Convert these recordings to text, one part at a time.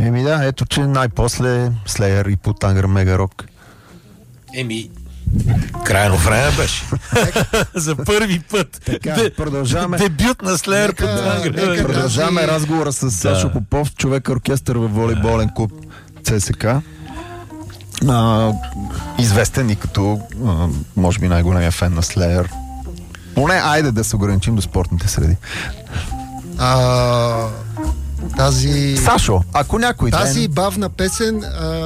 Еми да, ето че най-после Slayer и Put Mega Rock. Крайно време беше. За първи път. Така, продължаваме. Дебют на Slayer под Ангра. Продължаваме разговора с Сашо Попов, човек оркестър във волейболен клуб ЦСК. Известен и като може би най-големия фен на Slayer. Поне айде да се ограничим до спортните среди. Сашо, ако някой тази бавна песен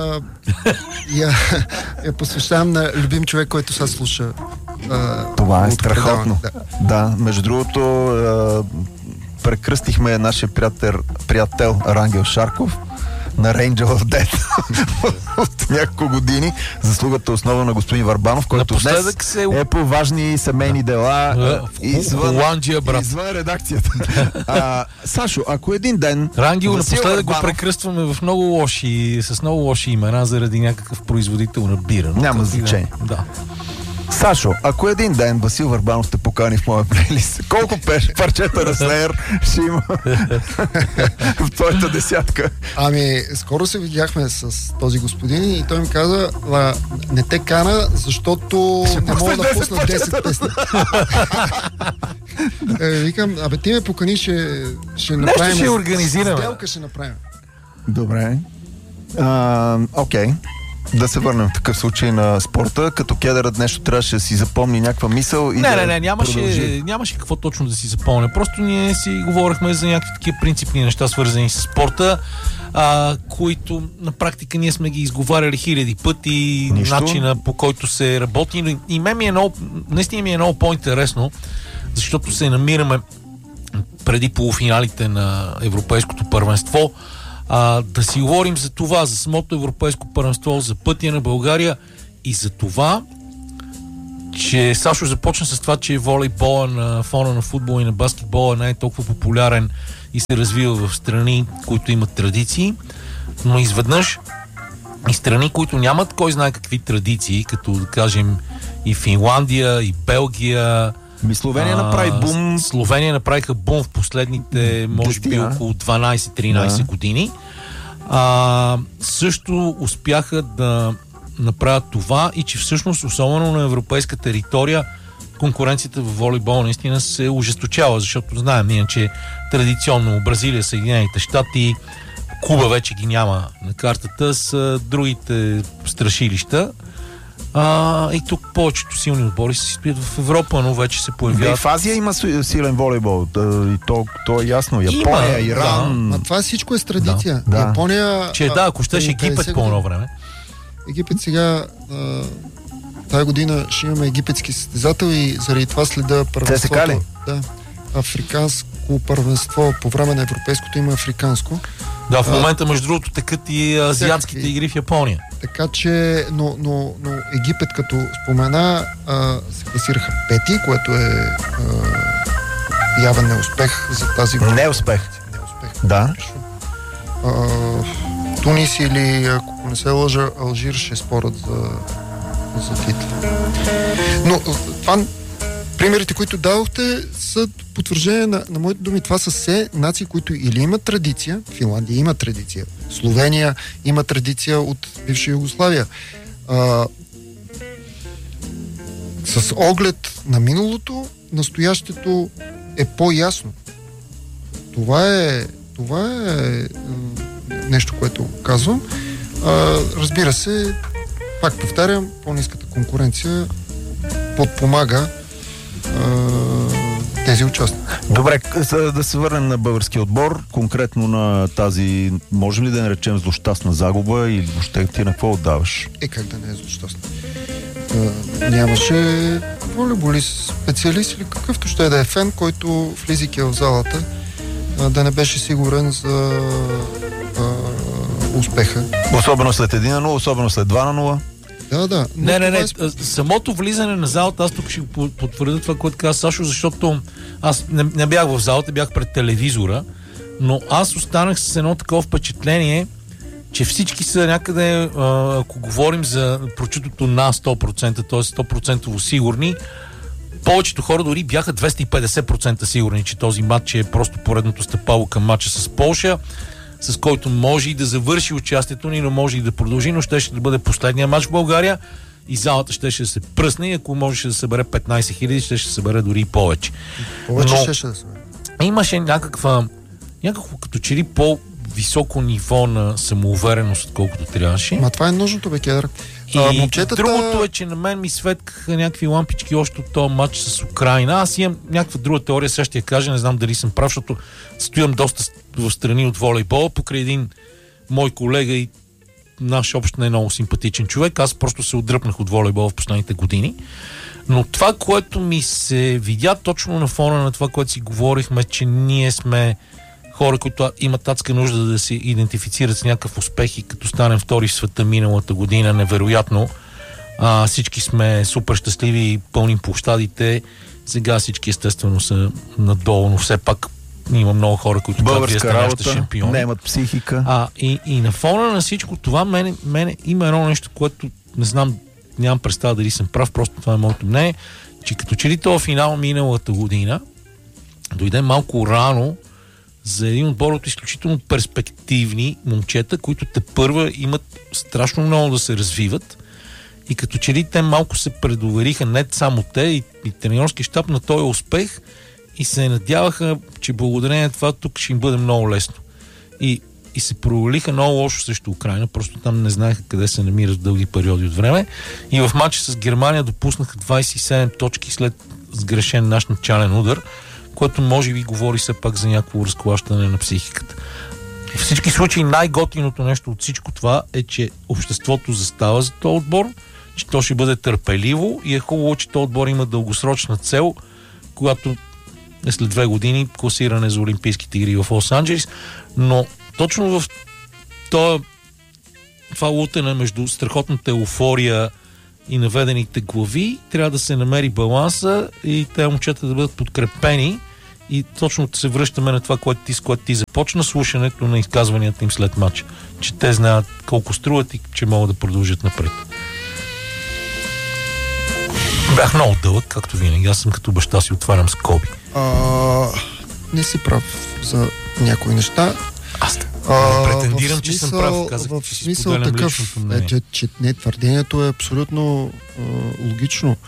я посвещавам на любим човек, който сега слуша. Това е страхотно. Да, между другото прекръстихме нашия приятел Рангел Шарков на Angel of Death от няколко години. Заслугата основа на господин Варбанов, който днес е по важни семейни дела извън редакцията. Сашо, ако един ден Рангел напоследък го прекръстваме с много лоши имена заради някакъв производител на бира. Няма значение. Да. Сашо, ако един ден Васил Върбанов те покани в моя плейлист, колко парчета на Slayer ще има в твоята десятка? Скоро се видяхме с този господин и той ми каза, не те кана, защото не мога да пусна 10 песни. Викам, ти ме покани, ще направим... Нещо ще организираме. Сделка ще направим. Добре. Окей. Да се върнем в такъв случай на спорта, като кедърът нещо трябваше да си запомни някаква мисъл и нямаше какво точно да си запомня. Просто ние си говорихме за някакви такива принципни неща, свързани с спорта, които на практика ние сме ги изговаряли хиляди пъти, начина по който се работи. И наистина ми е много по-интересно, защото се намираме преди полуфиналите на Европейското първенство, да си говорим за това, за самото европейско първенство, за пътя на България и за това, че Сашо започна с това, че волейбола на фона на футбола и на баскетбола не е толкова популярен и се развива в страни, които имат традиции, но изведнъж и страни, които нямат кой знае какви традиции, като да кажем и Финландия, и Белгия. Словения направи бум. Словения направиха бум в последните, може би, около 12-13 години. Също успяха да направят това и че всъщност, особено на европейска територия, конкуренцията в волейбол наистина се ожесточава, защото знаем ние, че традиционно Бразилия, Съединените щати, Куба вече ги няма на картата, с другите страшилища. И тук повечето силни отбори се стоят в Европа, но вече се появяват. В Азия има силен волейбол. И то е ясно. Япония, Иран. Това всичко е с традиция. Да. Япония... ако щеш Египет по едно време. Египет сега... Тая година ще имаме египетски състезател и заради това следа първенството. ЦСКА ли? Да. Африканско първенство. По време на европейското има африканско. Да, в момента, между другото, текат и азиатските игри в Япония. Така че, но Египет, като спомена, се класираха пети, което е явен неуспех за тази година. Неуспех. Да. Тунис или, ако не се лъжа, Алжир ще спорят за титла. Но това, примерите, които дадохте, са потвърждение на моите думи. Това са все нации, които или имат традиция, Финландия има традиция, Словения има традиция от бивша Югославия. С оглед на миналото, настоящето е по-ясно. Това е нещо, което казвам. Разбира се, пак повтарям, по-ниската конкуренция подпомага тези участници. Добре, да се върнем на българския отбор, конкретно на тази, можем ли да наречем злощастна загуба или въобще ти на какво отдаваш? Как да не е злощастна? Нямаше волейболист, специалист или какъвто ще да е фен, който влизайки в залата да не беше сигурен за успеха. Особено след 1-0, особено след 2-0. Да. Не. Самото влизане на залата, аз тук ще потвърдя това, което каза Сашо, защото аз не бях в залата, бях пред телевизора, но аз останах с едно такова впечатление, че всички са някъде, ако говорим за прочутото на 100%, т.е. 100% сигурни, повечето хора дори бяха 250% сигурни, че този матч е просто поредното стъпало към матча с Полша. с който може и да завърши участието ни, но може и да продължи, но ще да бъде последния матч в България и залата ще се пръсне и ако можеше да събере 15 000, ще събере дори и повече. Повече ще да събере. Имаше някакво като че ли по-високо ниво на самоувереност, отколкото трябваше. Ма това е нужното, бе, Кедър. Другото е, че на мен ми светкаха някакви лампички още от този матч с Украйна. Аз имам някаква друга теория, сега ще я кажа, не знам дали съм прав, защото стоям доста в страни от волейбола, покрай един мой колега и наш общ не много симпатичен човек. Аз просто се отдръпнах от волейбола в последните години. Но това, което ми се видя точно на фона на това, което си говорихме, че ние сме хора, които имат адска нужда да се идентифицират с някакъв успех и като станем втори в света миналата година, невероятно. Всички сме супер щастливи и пълним площадите. Сега всички естествено са надолу, но все пак има много хора, които казват, вие сте нашите шампиони. Не имат психика. И на фона на всичко това, мене има едно нещо, което не знам, нямам представа дали съм прав, просто това е моето мнение, че като че ли това финал миналата година дойде малко рано за един отбор от изключително перспективни момчета, които тепърва имат страшно много да се развиват и като че ли те малко се предовериха, не само те и тренерски щаб на този успех и се надяваха, че благодарение на това тук ще им бъде много лесно. И се провалиха много лошо срещу Украйна, просто там не знаеха къде се намират дълги периоди от време и в матча с Германия допуснаха 27 точки след сгрешен наш начален удар, което може би говори все пак за някакво разклащане на психиката. В всички случаи най-готиното нещо от всичко това е, че обществото застава за този отбор, че то ще бъде търпеливо и е хубаво, че този отбор има дългосрочна цел, когато е след 2 години класиране за Олимпийските игри в Лос-Анджелес, но точно в това лутене между страхотната еуфория и наведените глави трябва да се намери баланса и тези момчета да бъдат подкрепени и точно се връщаме на това, с което ти започна, слушането на изказванията им след матча, че те знаят колко струват и че могат да продължат напред. Бях много дълъг, както винаги. Аз съм като баща си, отварям скоби. Не си прав за някои неща. Аз претендирам, че съм прав. Казах, в смисъл такъв, че не, твърдението е абсолютно логично.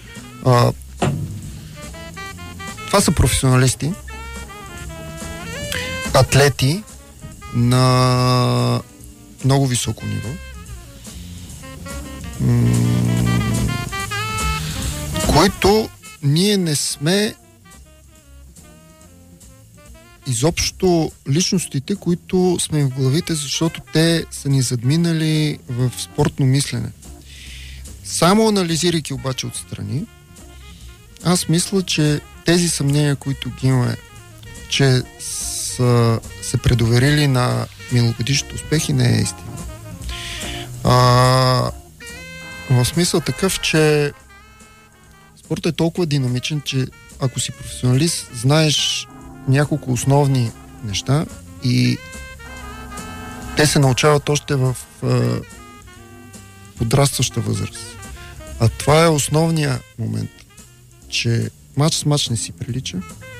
Това са професионалисти, атлети на много високо ниво, които ние не сме изобщо личностите, които сме в главите, защото те са ни задминали в спортно мислене. Само анализирайки обаче отстрани, аз мисля, че тези съмнения, които ги имаме, че са се предоверили на миналогодишните успехи, не е истина. В смисъл такъв, че спортът е толкова динамичен, че ако си професионалист, знаеш няколко основни неща и те се научават още в подрастваща възраст. А това е основният момент, че мач с мач не си прилича.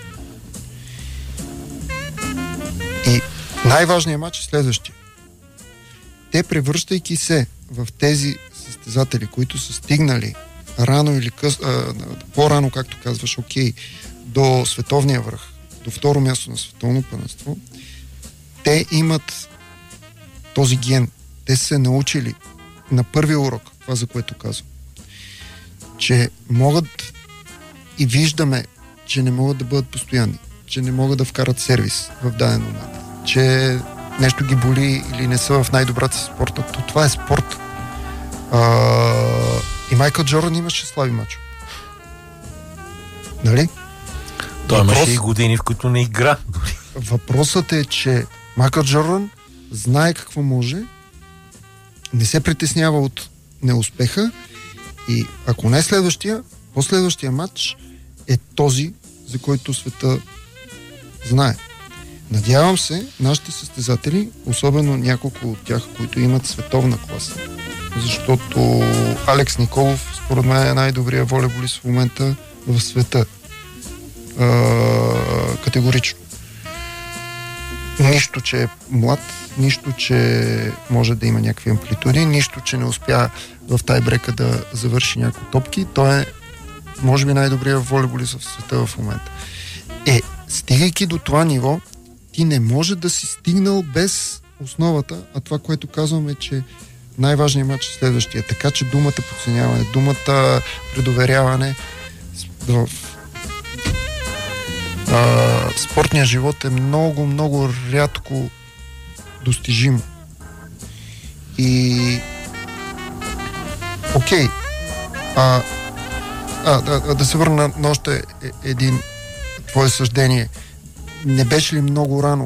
И най-важният мач е следващия. Те, превръщайки се в тези състезатели, които са стигнали рано или по-рано, както казваш, до световния връх, до второ място на световно първенство, те имат този ген. Те са се научили на първия урок, това за което казвам, че могат и виждаме, че не могат да бъдат постоянни, че не могат да вкарат сервис в даден момент, че нещо ги боли или не са в най-добрата си спорта. То това е спорт. И Майкъл Джордан имаше слаби мачо. Нали? Той имаше и години, в които не игра. Въпросът е, че Майкъл Джордан знае какво може, не се притеснява от неуспеха и ако не следващия, последващия матч е този, за който света знае. Надявам се, нашите състезатели, особено няколко от тях, които имат световна класа, защото Алекс Николов, според мен, е най-добрият волейболист в момента в света. Категорично. Нищо, че е млад, нищо, че може да има някакви амплитуди, нищо, че не успя в тайбрека да завърши някои топки. Той е, може би, най-добрият волейболист в света в момента. Стигайки до това ниво, ти не може да си стигнал без основата, а това, което казваме, е, че най-важният матч е следващия. Така че думата подценяване, думата предоверяване в спортния живот е много, много рядко достижимо. И окей. Да се върна на още един твое съждение. Не беше ли много рано?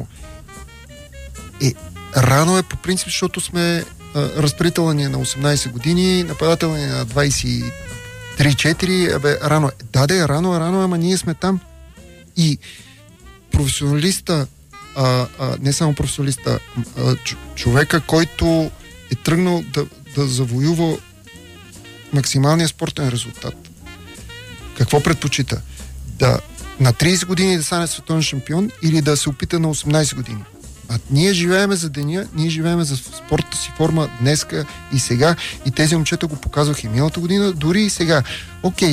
Рано е по принцип, защото сме разпределителни ни на 18 години, нападателни на 23-4. Рано е. Рано е, ама ние сме там. И професионалиста, не само професионалиста, човека, който е тръгнал да завоюва максималния спортен резултат. Какво предпочита? На 30 години да стане световен шампион или да се опита на 18 години? Ние живееме за деня, ние живееме за спортната си форма днеска и сега, и тези момчета го показваха и миналата година, дори и сега. Окей,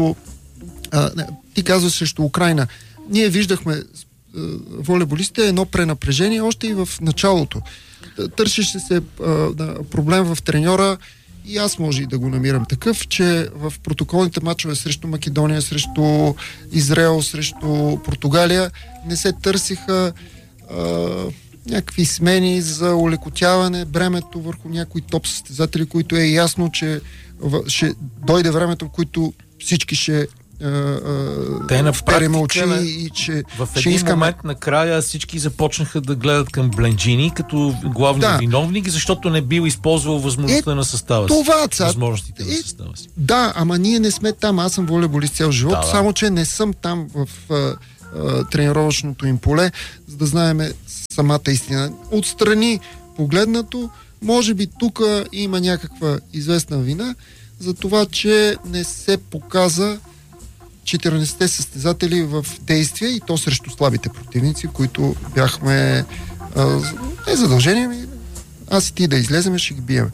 ти казваш срещу Украйна. Ние виждахме волейболистите едно пренапрежение още и в началото. Търсеше се проблем в треньора и аз може и да го намирам такъв, че в протоколните мачове срещу Македония, срещу Израел, срещу Португалия не се търсиха някакви смени за улекотяване бремето върху някои топ състезатели, които е ясно, че ще дойде времето, в което всички ще те на практика, очи и че в един момент накрая всички започнаха да гледат към Бленджини като главния виновник, защото не бил използвал възможността на състава си. Възможностите на състава си. Да, ама ние не сме там. Аз съм волейболист цял живот, само че не съм там в тренировъчното им поле, за да знаем самата истина. Отстрани погледнато, може би тук има някаква известна вина за това, че не се показа 14-те състезатели в действие и то срещу слабите противници, които бяхме не задължени, аз и ти да излезем, ще ги бием.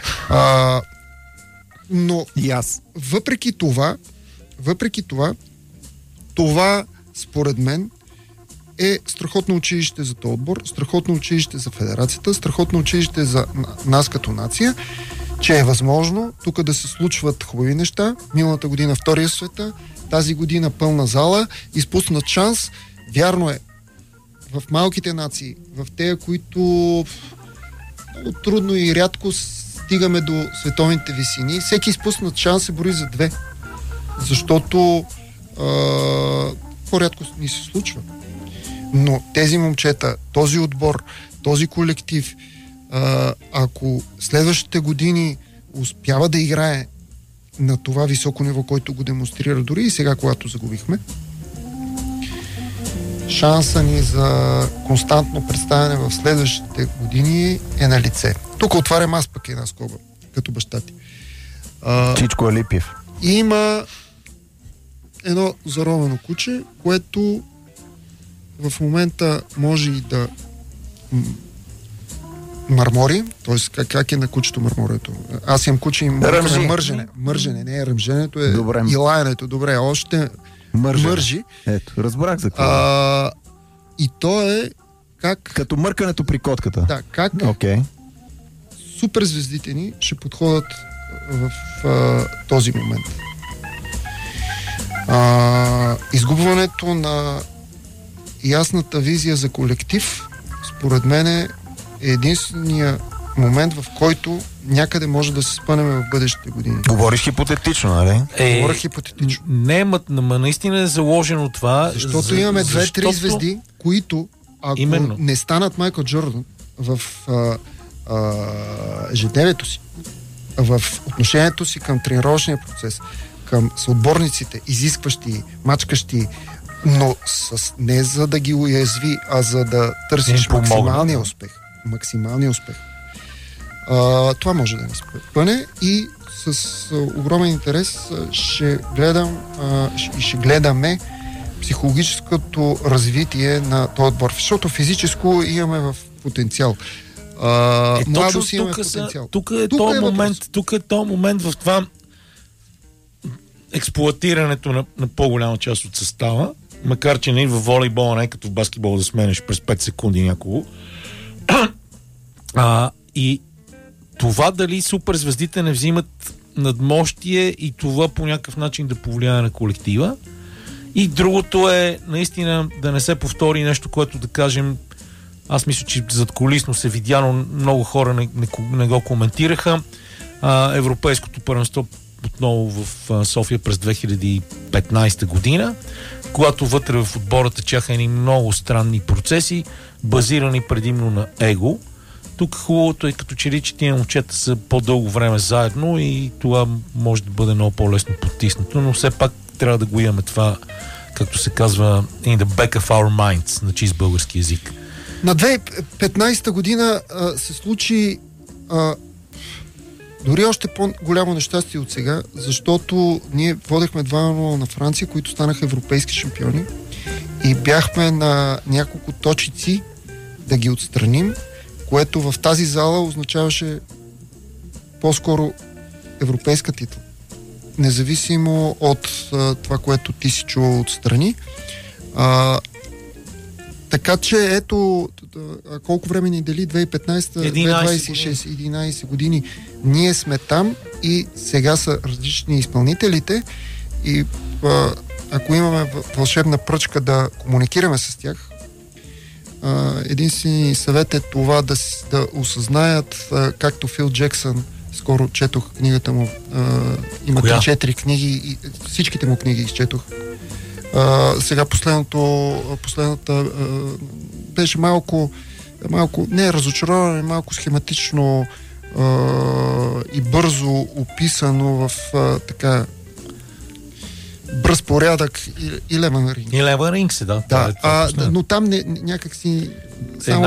Но и аз. Въпреки това според мен е страхотно училище за този отбор, страхотно училище за федерацията, страхотно училище за нас като нация, че е възможно тук да се случват хубави неща. Миналата година втория в света, тази година пълна зала, изпуснат шанс. Вярно е, в малките нации, в тези, които много трудно и рядко стигаме до световните висини, всеки изпуснат шанс се брои за 2. Защото по-рядко ни се случва. Но тези момчета, този отбор, този колектив, ако следващите години успява да играе на това високо ниво, който го демонстрира дори и сега, когато загубихме, шанса ни за константно представяне в следващите години е на лице. Тук отварям аз пък една скоба, като баща ти. Чичко Алипиев. Има едно заровено куче, което в момента може и да мармори, т.е. как е на кучето марморето? Аз имам куче и мържене. Мържене, не е ръмженето, е и лаянето. Добре, още мържи. Ето, разбрах за какво. И то е как... Като мъркането при котката. Да, как суперзвездите ни ще подходят в този момент. Изгубването на ясната визия за колектив, според мен е единствения момент, в който някъде може да се спънем в бъдещите години. Говориш хипотетично, нали? Говоря хипотетично. Не, наистина е заложено това. Защото имаме 2-3 звезди, които, ако не станат Майкъл Джордан в ежедневието си, в отношението си към тренировъчния процес, към съотборниците, изискващи, мачкащи, но не за да ги уязви, а за да търсиш максималния успех. Максималния успех. Това може да ни спъне и с огромен интерес ще гледам и ще гледаме психологическото развитие на този отбор. Защото физическо имаме в потенциал. Младост имаме потенциал. Тук е този момент в това експлоатирането на по-голяма част от състава, макар че не в волейбола, не като в баскетбол да сменеш през 5 секунди някого. И това дали суперзвездите не взимат надмощие и това по някакъв начин да повлияе на колектива. И другото е наистина да не се повтори нещо, което да кажем, аз мисля, че задкулисно се видя, но много хора не го коментираха. Европейското първенство отново в София през 2015 година, когато вътре в отбора течаха едни много странни процеси, базирани предимно на его. Тук хубавото е като че ли, че тия момчета са по-дълго време заедно и това може да бъде много по-лесно потиснато, но все пак трябва да го имаме това, както се казва, in the back of our minds, на чист български език. На 2015 година се случи дори още по-голямо нещастие от сега, защото ние водехме 2-0 на Франция, които станаха европейски шампиони и бяхме на няколко точици да ги отстраним, което в тази зала означаваше по-скоро европейска титла. Независимо от това, което ти си чувал отстрани. Така че ето колко време ни дели 2015, 11 години. Ние сме там и сега са различни изпълнителите и ако имаме вълшебна пръчка да комуникираме с тях, единствени съвет е това да осъзнаят, както Фил Джексън, скоро четох книгата му, има 3-4 книги и всичките му книги изчетох. Сега последната беше малко не разочароване, малко схематично и бързо описано в така бърз порядък Eleven Rings. Eleven Rings, да. Но там някак си само